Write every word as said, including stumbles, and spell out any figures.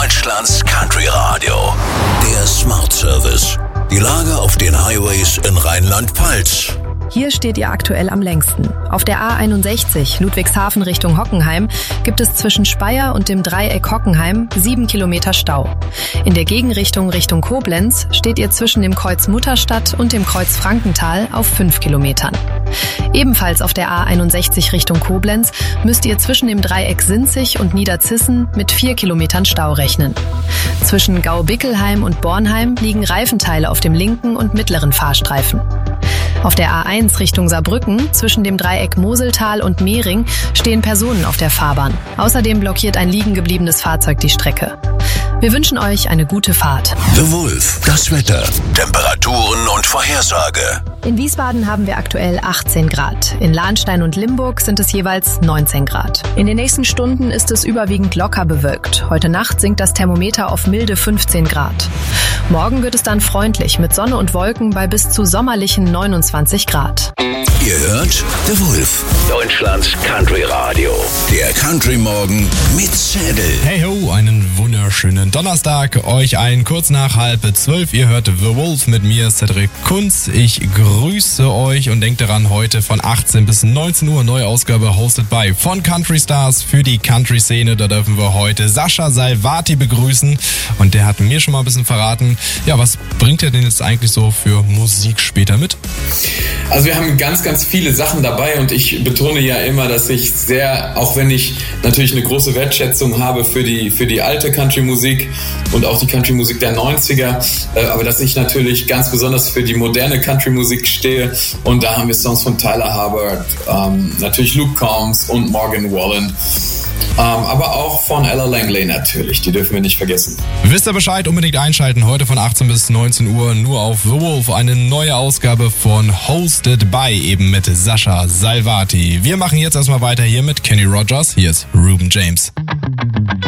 Deutschlands Country Radio. Der Smart Service. Die Lage auf den Highways in Rheinland-Pfalz. Hier steht ihr aktuell am längsten. Auf der A einundsechzig Ludwigshafen Richtung Hockenheim gibt es zwischen Speyer und dem Dreieck Hockenheim sieben Kilometer Stau. In der Gegenrichtung Richtung Koblenz steht ihr zwischen dem Kreuz Mutterstadt und dem Kreuz Frankenthal auf fünf Kilometern. Ebenfalls auf der A einundsechzig Richtung Koblenz müsst ihr zwischen dem Dreieck Sinzig und Niederzissen mit vier Kilometern Stau rechnen. Zwischen Gau-Bickelheim und Bornheim liegen Reifenteile auf dem linken und mittleren Fahrstreifen. Auf der A eins Richtung Saarbrücken zwischen dem Dreieck Moseltal und Mehring stehen Personen auf der Fahrbahn. Außerdem blockiert ein liegen gebliebenes Fahrzeug die Strecke. Wir wünschen euch eine gute Fahrt. The Wolf, das Wetter, Temperaturen und Vorhersage. In Wiesbaden haben wir aktuell achtzehn Grad. In Lahnstein und Limburg sind es jeweils neunzehn Grad. In den nächsten Stunden ist es überwiegend locker bewölkt. Heute Nacht sinkt das Thermometer auf milde fünfzehn Grad. Morgen wird es dann freundlich mit Sonne und Wolken bei bis zu sommerlichen neunundzwanzig Grad. Ihr hört The Wolf, Deutschlands Country Radio. Der Country Morgen mit Zedel. Hey ho, einen wunderschönen Donnerstag. Euch allen kurz nach halb zwölf. Ihr hört The Wolf mit mir, Cedric Kunz. Ich grüße euch und denkt daran, heute von achtzehn bis neunzehn Uhr neue Ausgabe hosted by von Country Stars für die Country-Szene. Da dürfen wir heute Sascha Salvati begrüßen und der hat mir schon mal ein bisschen verraten, ja, was bringt er denn jetzt eigentlich so für Musik später mit? Also wir haben ganz, ganz viele Sachen dabei und ich betone ja immer, dass ich sehr, auch wenn ich natürlich eine große Wertschätzung habe für die, für die alte Country-Musik und auch die Country-Musik der neunziger, äh, aber dass ich natürlich ganz besonders für die moderne Country-Musik stehe und da haben wir Songs von Tyler Hubbard, ähm, natürlich Luke Combs und Morgan Wallen. Ähm, aber auch von Ella Langley natürlich, die dürfen wir nicht vergessen. Wisst ihr Bescheid, unbedingt einschalten, heute von achtzehn bis neunzehn Uhr nur auf The Wolf, eine neue Ausgabe von Hosted by, eben mit Sascha Salvati. Wir machen jetzt erstmal weiter hier mit Kenny Rogers, hier ist Reuben James.